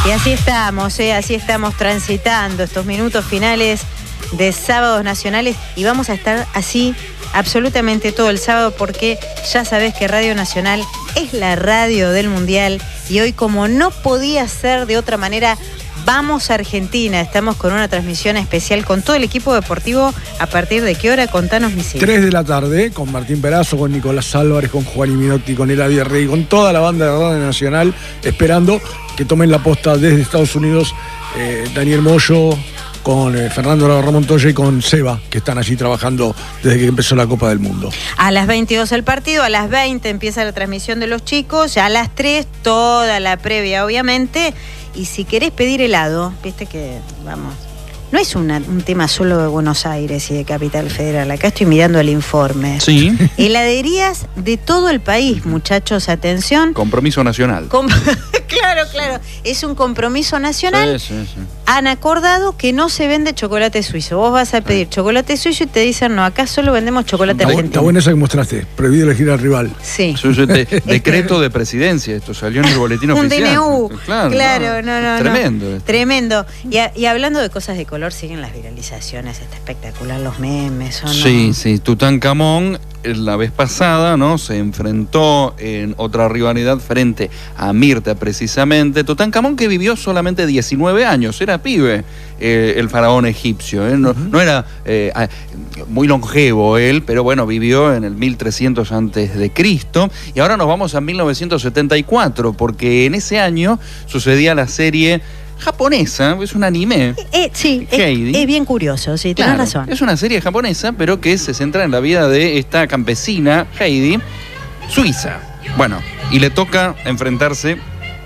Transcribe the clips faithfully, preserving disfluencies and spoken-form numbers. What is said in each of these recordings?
Y así estamos, ¿eh? así estamos transitando estos minutos finales de Sábados Nacionales y vamos a estar así absolutamente todo el sábado porque ya sabés que Radio Nacional es la radio del Mundial y hoy, como no podía ser de otra manera, vamos a Argentina. Estamos con una transmisión especial con todo el equipo deportivo. ¿A partir de qué hora? Contanos, Misil. tres de la tarde, con Martín Perazo, con Nicolás Álvarez, con Juan Minotti, con Eladia Rey, con toda la banda de Radio Nacional, esperando que tomen la posta desde Estados Unidos eh, Daniel Moyo, con eh, Fernando Montoya y con Seba, que están allí trabajando desde que empezó la Copa del Mundo. A las veintidós el partido, a las veinte empieza la transmisión de los chicos, ya a las tres toda la previa, obviamente. Y si querés pedir helado, viste que, vamos, no es una, un tema solo de Buenos Aires y de Capital Federal. Acá estoy mirando el informe. Sí. Heladerías de todo el país, muchachos, atención. Compromiso nacional. Com claro, claro. Es un compromiso nacional. Sí, sí, sí. Han acordado que no se vende chocolate suizo. Vos vas a pedir chocolate suizo y te dicen, no, acá solo vendemos chocolate Está, argentino. está buena esa que mostraste. Prohibido elegir al rival. Sí. Eso es de, decreto de presidencia. Esto salió en el boletín Un oficial. D N U. Claro, Claro, no, no, no. Tremendo. No. Esto. Tremendo. Y, a, y hablando de cosas de color, siguen las viralizaciones. Está espectacular, los memes. ¿O no? Sí, sí. Tutankamón, la vez pasada, ¿no? Se enfrentó en otra rivalidad frente a Mirta, precisamente. Tutankamón, que vivió solamente diecinueve años, era pibe, eh, el faraón egipcio. ¿eh? No, uh-huh. no era eh, muy longevo él, pero bueno, vivió en el mil trescientos antes de Cristo. Y ahora nos vamos a mil novecientos setenta y cuatro, porque en ese año sucedía la serie japonesa, es un anime. Eh, sí, es, es bien curioso, sí, claro, tenés razón. Es una serie japonesa, pero que se centra en la vida de esta campesina, Heidi, suiza. Bueno, y le toca enfrentarse,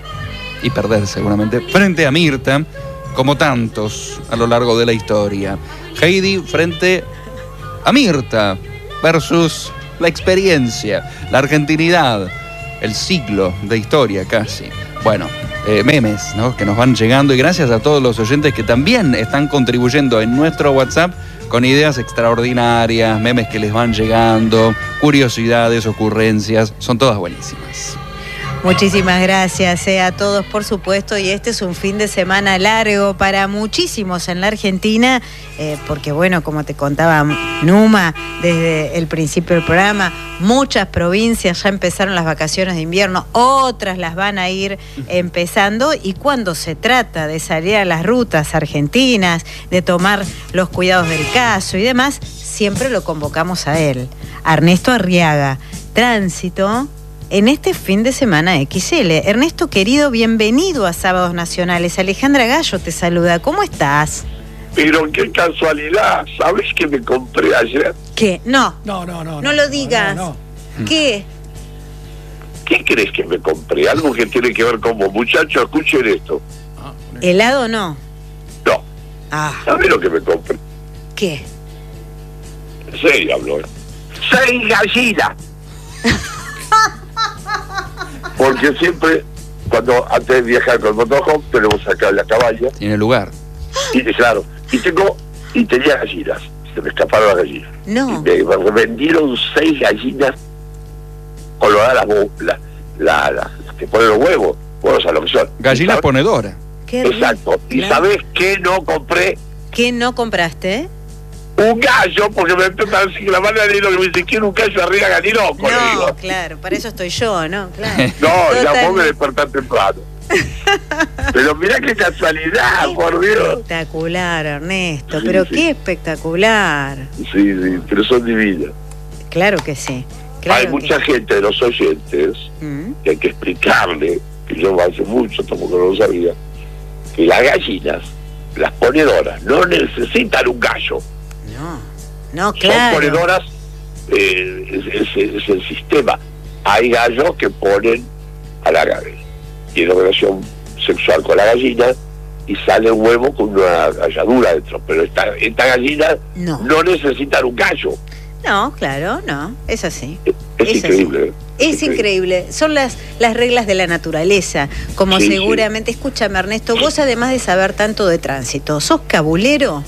y perder seguramente, frente a Mirta, como tantos a lo largo de la historia. Heidi frente a Mirta, versus la experiencia, la argentinidad, el siglo de historia casi. Bueno, eh, memes, ¿no? Que nos van llegando, y gracias a todos los oyentes que también están contribuyendo en nuestro WhatsApp con ideas extraordinarias, memes que les van llegando, curiosidades, ocurrencias, son todas buenísimas. Muchísimas gracias eh, a todos, por supuesto, y este es un fin de semana largo para muchísimos en la Argentina, eh, porque bueno, como te contaba Numa desde el principio del programa, muchas provincias ya empezaron las vacaciones de invierno, otras las van a ir empezando, y cuando se trata de salir a las rutas argentinas, de tomar los cuidados del caso y demás, siempre lo convocamos a él, a Ernesto Arriaga. Tránsito en este fin de semana equis ele. Ernesto, querido, bienvenido a Sábados Nacionales. Alejandra Gallo te saluda. ¿Cómo estás? Pero qué casualidad. ¿Sabes qué me compré ayer? ¿Qué? No. No, no, no. No, no lo digas. No, no. ¿Qué? ¿Qué crees que me compré? Algo que tiene que ver con vos. Muchachos, escuchen esto. Ah, ¿Helado no? No. Ah. ¿Sabes lo que me compré? ¿Qué? En serio hablo, ¿eh? ¡Seis gallinas! Porque siempre, cuando antes de viajar con el motorhome, tenemos acá la caballa. Y en el lugar. Y claro, y tengo, y tenía gallinas. Se me escaparon las gallinas. No. Y me vendieron seis gallinas coloradas, las la, la, la, la que ponen los huevos. Bueno, o sea, lo que son. Gallina ponedora. Qué Exacto. ¿Y claro. sabés qué no compré? ¿Qué no compraste? Un gallo, porque me empiezan así que la mano de lo que me dice, quiero un gallo arriba, galino, con No, digo. claro, para eso estoy yo, ¿no? Claro. No, ya Total. vos me despertás temprano. Pero mirá qué casualidad, Qué por Dios. Espectacular, Ernesto, Sí, pero sí. qué espectacular. Sí, sí, pero son divinas. Claro que sí. Claro Hay que mucha sí. gente de los oyentes Mm. que hay que explicarle, que yo hace mucho tampoco no lo sabía, que las gallinas, las ponedoras, no necesitan un gallo. No, no, claro. Son ponedoras, eh, es, es- es el sistema. Hay gallos que ponen a la gallina, tienen relación sexual con la gallina y sale un huevo con una galladura dentro, pero esta, esta gallina No. no necesitan un gallo. No, claro, no, es así. Es, es Es increíble. Es increíble, son las, las reglas de la naturaleza, como Sí, seguramente, escúchame Ernesto, vos además de saber tanto de tránsito, ¿sos cabulero?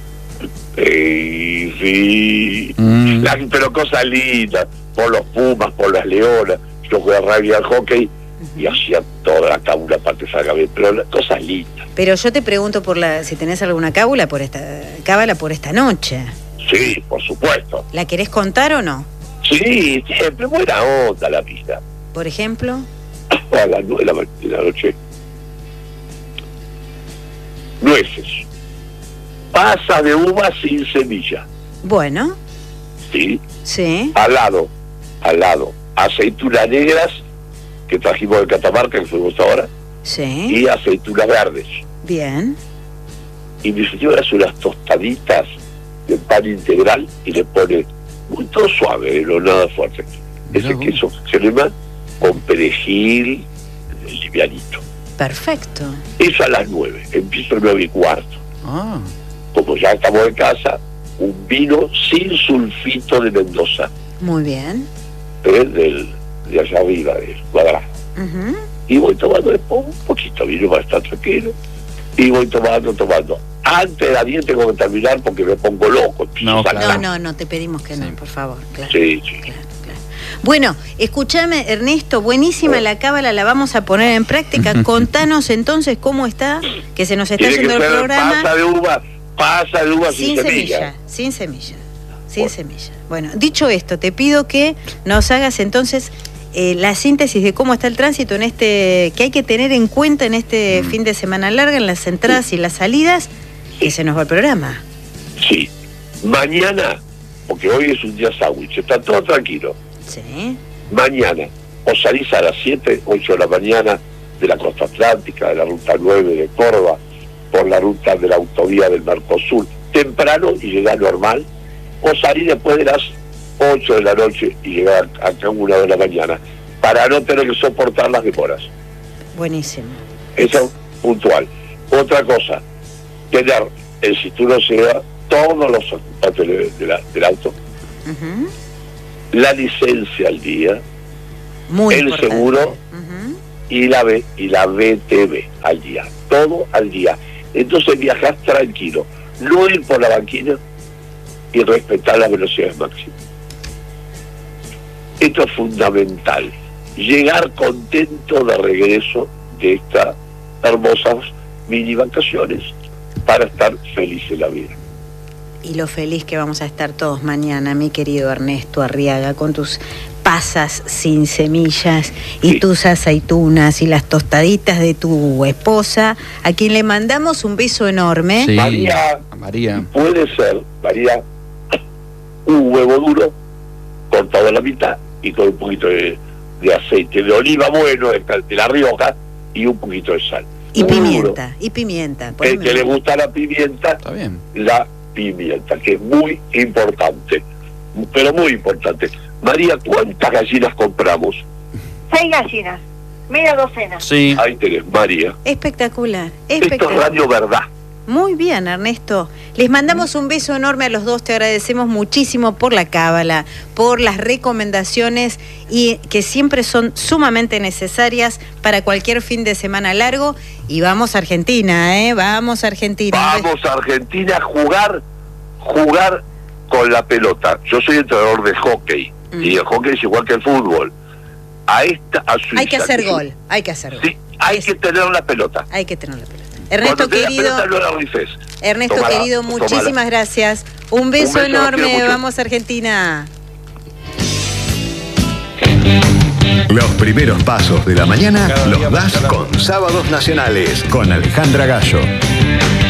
Eh, sí, Mm. Las- pero cosas lindas, por los Pumas, por las Leonas. Yo jugué a rugby y al hockey y hacía toda la cábula para que salga bien, pero las cosas lindas. Pero yo te pregunto por la, si tenés alguna cábula por esta, cábala por esta noche. Sí, por supuesto. ¿La querés contar o no? Sí, siempre buena onda la vida. Por ejemplo. A las nueve de la, de la noche. Nueces. Pasa de uva sin semilla. Bueno. Sí. Sí. Al lado, al lado, aceitunas negras que trajimos de Catamarca, que fuimos ahora, Sí. y aceitunas verdes. Bien. Y mi señora hace unas tostaditas de pan integral y le pone muy todo suave, no nada fuerte. Ese queso crema con perejil livianito. Perfecto. Eso a las nueve, empiezo a nueve y cuarto. Ah. Como ya estamos en casa, un vino sin sulfito de Mendoza, Muy bien. ¿eh? Del, de allá arriba, del cuadrado. Uh-huh. Y voy tomando después un poquito de vino para estar tranquilo. Y voy tomando, tomando. Antes de las diez tengo que terminar porque me pongo loco. No, Saltar. No, no, no, te pedimos que no, Sí. por favor. Claro. Sí, sí. Claro, claro. Bueno, escúchame, Ernesto, buenísima la cábala, la vamos a poner en práctica. Contanos entonces cómo está, que se nos está Tiene que yendo el ser programa. pasa de uva, pasa de uva sin, Sin semilla. semilla, sin semilla, sin Bueno. semilla. Bueno, dicho esto, te pido que nos hagas entonces eh, la síntesis de cómo está el tránsito en este, que hay que tener en cuenta en este fin de semana larga, en las entradas y las salidas, que se nos va el programa. Sí. Mañana, porque hoy es un día sándwich, está todo tranquilo. Sí. Mañana, o salís a las siete, ocho de la mañana de la costa atlántica, de la ruta nueve de Córdoba, por la ruta de la autovía del Mercosur, temprano y llegás normal, o salís después de las ocho de la noche y llegar acá a una de la mañana, para no tener que soportar las demoras. Buenísimo. Eso es puntual. Otra cosa, tener el cinturón seguridad, todos los papeles de la- del auto, Ujú. la licencia al día, Muy el importante. seguro Ujú. y la B y la B T V al día, todo al día. Entonces viajás tranquilo, no ir por la banquina y respetar las velocidades máximas. Esto es fundamental, llegar contento de regreso de estas hermosas mini vacaciones para estar feliz en la vida. Y lo feliz que vamos a estar todos mañana, mi querido Ernesto Arriaga, con tus pasas sin semillas y Sí. tus aceitunas y las tostaditas de tu esposa, a quien le mandamos un beso enorme. Sí. María. A María. Puede ser, María, un huevo duro cortado a la mitad y con un poquito de, de aceite de oliva bueno, de, de La Rioja, y un poquito de sal. Y Muy pimienta, duro. y pimienta. El poneme- que le gusta la pimienta, Está bien. la pimienta, que es muy importante, pero muy importante. María, ¿cuántas gallinas compramos? Seis gallinas, media docena. Sí. Ahí tenés, María. Espectacular, Esto es espectacular. Radio Verdad. Muy bien, Ernesto. Les mandamos un beso enorme a los dos. Te agradecemos muchísimo por la cábala, por las recomendaciones y que siempre son sumamente necesarias para cualquier fin de semana largo. Y vamos a Argentina, ¿eh? Vamos a Argentina. Vamos a Argentina a jugar, jugar con la pelota. Yo soy entrenador de hockey, Mm. y el hockey es igual que el fútbol. A esta, a Suiza. Hay que hacer es un- gol, hay que hacer gol. Sí, hay Es- que tener la pelota. Hay que tener la pelota. Ernesto Cuando tenés querido, la pelota no la rifes. Ernesto Tómala, querido, tómala. muchísimas gracias. Un beso, Un beso, los enorme. quiero mucho. Vamos a Argentina. Los primeros pasos de la mañana Cada día los más das calor. con Sábados Nacionales, con Alejandra Gallo.